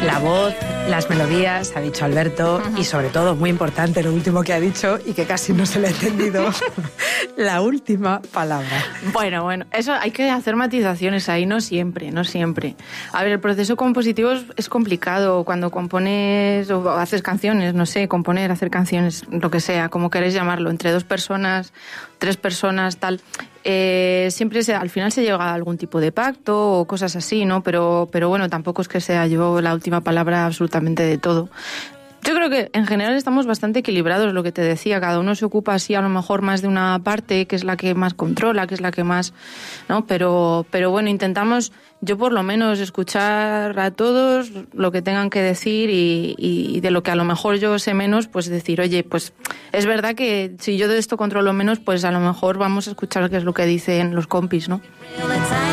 La voz, las melodías, ha dicho Alberto, y sobre todo, muy importante, lo último que ha dicho y que casi no se le ha entendido, la última palabra. Bueno, eso hay que hacer matizaciones ahí, no siempre. A ver, el proceso compositivo es complicado cuando compones o haces canciones, no sé, componer, hacer canciones, lo que sea, como queréis llamarlo, entre 2 personas, 3 personas, tal. Siempre al final se llega a algún tipo de pacto o cosas así, ¿no? Pero bueno, tampoco es que sea yo la última palabra absolutamente de todo. Yo creo que en general estamos bastante equilibrados, lo que te decía, cada uno se ocupa así a lo mejor más de una parte, que es la que más controla, que es la que más, ¿no? Pero bueno, intentamos, yo por lo menos, escuchar a todos lo que tengan que decir y de lo que a lo mejor yo sé menos, pues decir, oye, pues es verdad que si yo de esto controlo menos, pues a lo mejor vamos a escuchar qué es lo que dicen los compis, ¿no?